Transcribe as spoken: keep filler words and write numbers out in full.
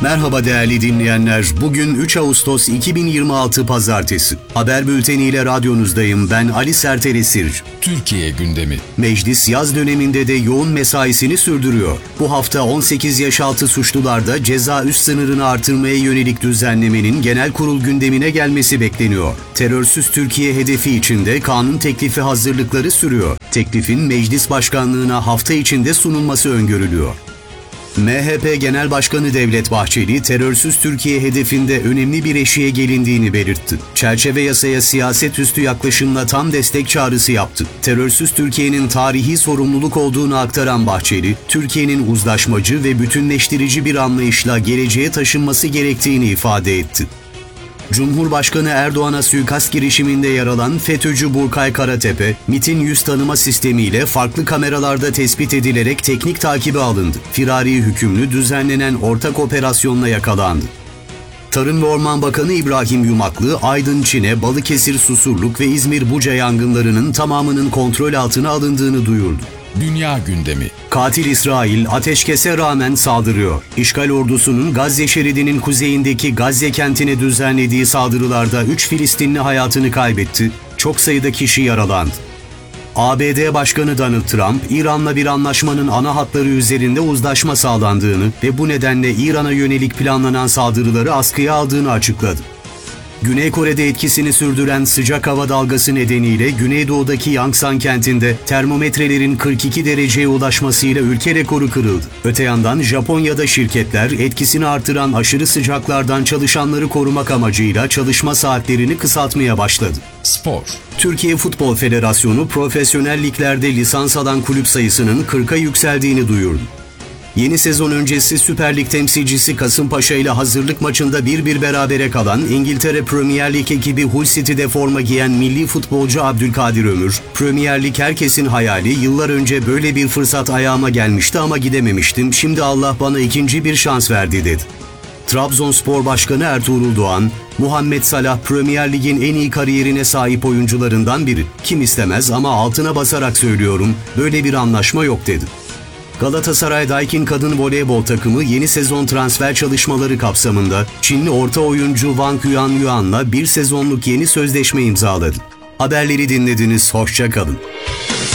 Merhaba değerli dinleyenler. Bugün üç Ağustos iki bin yirmi altı Pazartesi. Haber bülteniyle radyonuzdayım. Ben Ali Sertel Esir. Türkiye gündemi. Meclis yaz döneminde de yoğun mesaisini sürdürüyor. Bu hafta on sekiz yaş altı suçlularda ceza üst sınırını artırmaya yönelik düzenlemenin genel kurul gündemine gelmesi bekleniyor. Terörsüz Türkiye hedefi içinde kanun teklifi hazırlıkları sürüyor. Teklifin meclis başkanlığına hafta içinde sunulması öngörülüyor. M H P Genel Başkanı Devlet Bahçeli, terörsüz Türkiye hedefinde önemli bir eşiğe gelindiğini belirtti. Çerçeve yasaya siyaset üstü yaklaşımla tam destek çağrısı yaptı. Terörsüz Türkiye'nin tarihi sorumluluk olduğunu aktaran Bahçeli, Türkiye'nin uzlaşmacı ve bütünleştirici bir anlayışla geleceğe taşınması gerektiğini ifade etti. Cumhurbaşkanı Erdoğan'a suikast girişiminde yer alan FETÖ'cü Burkay Karatepe, MİT'in yüz tanıma sistemiyle farklı kameralarda tespit edilerek teknik takibe alındı. Firari hükümlü düzenlenen ortak operasyonla yakalandı. Tarım ve Orman Bakanı İbrahim Yumaklı, Aydın Çine, Balıkesir Susurluk ve İzmir Buca yangınlarının tamamının kontrol altına alındığını duyurdu. Dünya gündemi. Katil İsrail ateşkese rağmen saldırıyor. İşgal ordusunun Gazze şeridinin kuzeyindeki Gazze kentine düzenlediği saldırılarda üç Filistinli hayatını kaybetti. Çok sayıda kişi yaralandı. A B D Başkanı Donald Trump, İran'la bir anlaşmanın ana hatları üzerinde uzlaşma sağlandığını ve bu nedenle İran'a yönelik planlanan saldırıları askıya aldığını açıkladı. Güney Kore'de etkisini sürdüren sıcak hava dalgası nedeniyle Güneydoğu'daki Yangsan kentinde termometrelerin kırk iki dereceye ulaşmasıyla ülke rekoru kırıldı. Öte yandan Japonya'da şirketler etkisini artıran aşırı sıcaklardan çalışanları korumak amacıyla çalışma saatlerini kısaltmaya başladı. Spor. Türkiye Futbol Federasyonu profesyonel liglerde lisans alan kulüp sayısının kırka yükseldiğini duyurdu. Yeni sezon öncesi Süper Lig temsilcisi Kasımpaşa ile hazırlık maçında bir bir berabere kalan İngiltere Premier Lig ekibi Hull City'de forma giyen milli futbolcu Abdülkadir Ömür, Premier Lig herkesin hayali, yıllar önce böyle bir fırsat ayağıma gelmişti ama gidememiştim, şimdi Allah bana ikinci bir şans verdi dedi. Trabzonspor Başkanı Ertuğrul Doğan, Muhammed Salah Premier Lig'in en iyi kariyerine sahip oyuncularından biri. Kim istemez ama altına basarak söylüyorum, böyle bir anlaşma yok dedi. Galatasaray Daikin Kadın Voleybol takımı yeni sezon transfer çalışmaları kapsamında Çinli orta oyuncu Wang Yuanyuan'la bir sezonluk yeni sözleşme imzaladı. Haberleri dinlediniz, hoşça kalın.